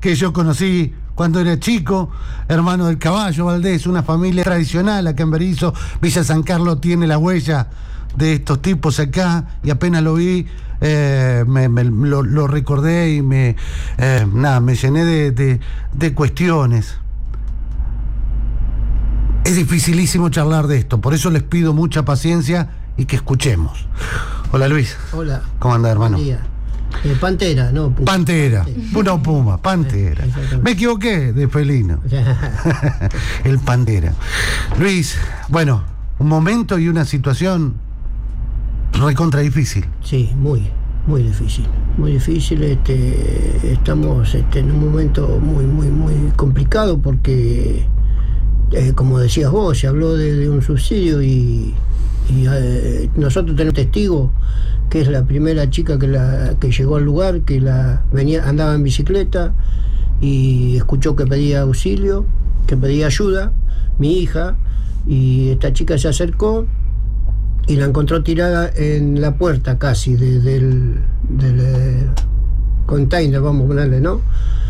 que yo conocí cuando era chico, hermano del Caballo Valdés, una familia tradicional acá en Berisso. Villa San Carlos tiene la huella de estos tipos acá, y apenas lo vi, lo recordé y me llené de cuestiones. Es dificilísimo charlar de esto, por eso les pido mucha paciencia y que escuchemos. Hola, Luis. Hola. ¿Cómo anda, hermano? Buen día. Pantera, no Puma. Pantera. No, Puma, Pantera. Me equivoqué de felino. El Pantera. Luis, bueno, un momento y una situación recontra difícil. Sí, muy difícil. Muy difícil. Estamos en un momento muy complicado porque, como decías vos, se habló de un subsidio y nosotros tenemos testigo que es la primera chica que llegó al lugar, que andaba en bicicleta y escuchó que pedía auxilio, que pedía ayuda, mi hija, y esta chica se acercó y la encontró tirada en la puerta casi del container, vamos a ponerle, ¿no?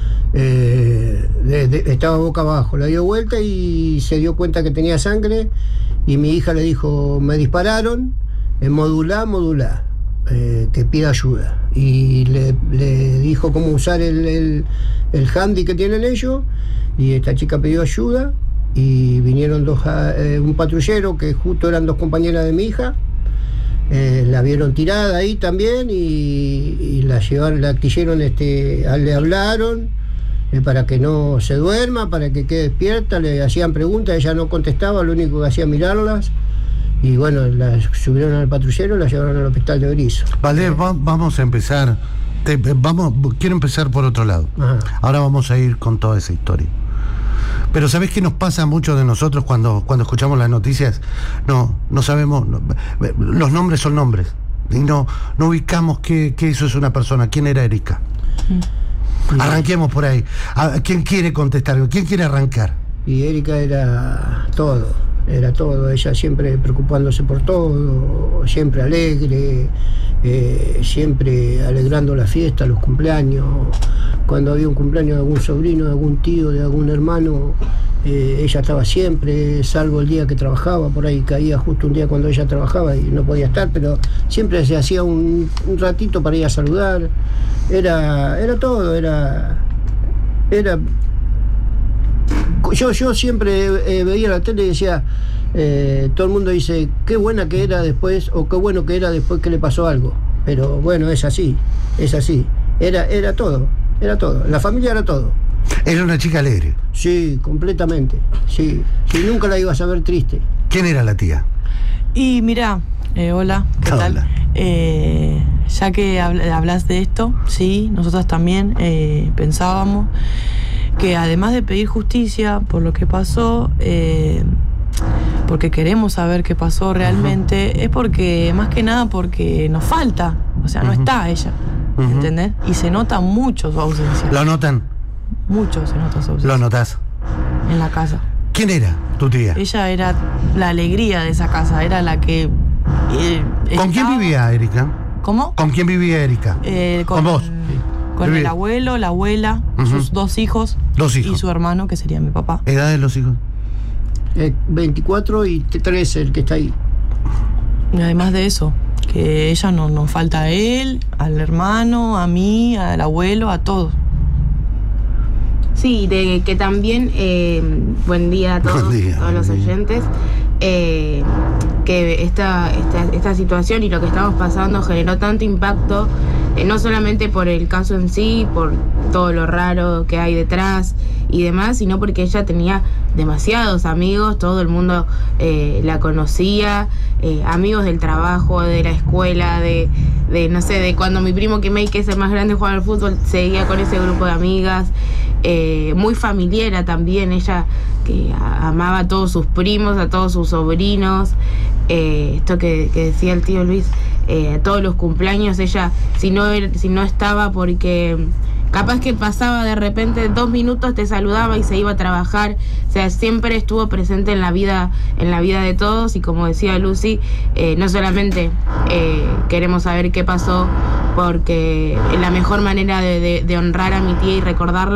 Estaba boca abajo, la dio vuelta y se dio cuenta que tenía sangre, y mi hija le dijo: me dispararon, modulá, que pida ayuda, y le dijo cómo usar el handy que tienen ellos, y esta chica pidió ayuda y vinieron un patrullero, que justo eran dos compañeras de mi hija, la vieron tirada ahí también y la llevaron, la quisieron, le hablaron para que no se duerma, para que quede despierta, le hacían preguntas, ella no contestaba, lo único que hacía mirarlas. Y bueno, la subieron al patrullero y la llevaron al hospital de Berisso. Vale, vamos a empezar. Quiero empezar por otro lado. Ajá. Ahora vamos a ir con toda esa historia. Pero ¿sabés qué nos pasa a muchos de nosotros cuando escuchamos las noticias? No sabemos. Los nombres son nombres. Y no ubicamos que eso es una persona. ¿Quién era Erika? Arranquemos por ahí. ¿Quién quiere contestar? ¿Quién quiere arrancar? Y Erika era todo, ella siempre preocupándose por todo, siempre alegre, siempre alegrando la fiesta, los cumpleaños. Cuando había un cumpleaños de algún sobrino, de algún tío, de algún hermano, ella estaba siempre, salvo el día que trabajaba, por ahí caía justo un día cuando ella trabajaba y no podía estar, pero siempre se hacía un ratito para ir a saludar. Era todo, Yo siempre veía la tele y decía, todo el mundo dice, qué buena que era después, o qué bueno que era después que le pasó algo. Pero bueno, es así. Era todo. La familia era todo. Era una chica alegre. Sí, completamente. Sí, nunca la ibas a ver triste. ¿Quién era la tía? Y mirá, hola, ¿qué tal? Ya que hablas de esto, sí, nosotros también pensábamos que además de pedir justicia por lo que pasó, porque queremos saber qué pasó realmente, es porque, más que nada, porque nos falta, o sea, no está ella, ¿entendés? Y se nota mucho su ausencia. ¿Lo notan? Mucho se nota su ausencia. ¿Lo notás? En la casa. ¿Quién era tu tía? Ella era la alegría de esa casa, era la que... ¿Con quién vivía Erika? ¿Cómo? ¿Con quién vivía Erika? Con vos. Con el abuelo, la abuela, sus dos hijos. Y su hermano, que sería mi papá. ¿Edad de los hijos? 24 y 13 el que está ahí. Y además de eso, que ella nos falta a él, al hermano, a mí, al abuelo, a todos. Sí, de que también, buen día a todos, todos los oyentes, que esta situación y lo que estamos pasando generó tanto impacto, no solamente por el caso en sí, por todo lo raro que hay detrás y demás, sino porque ella tenía demasiados amigos, todo el mundo la conocía, amigos del trabajo, de la escuela, de no sé, de cuando mi primo Kimei, que es el más grande, jugaba al fútbol, seguía con ese grupo de amigas. Muy familiar también, ella que amaba a todos sus primos, a todos sus sobrinos, esto que decía el tío Luis, todos los cumpleaños ella, si no estaba, porque capaz que pasaba de repente 2 minutos, te saludaba y se iba a trabajar, o sea, siempre estuvo presente en la vida de todos. Y como decía Lucy, no solamente queremos saber qué pasó, porque la mejor manera de honrar a mi tía y recordarla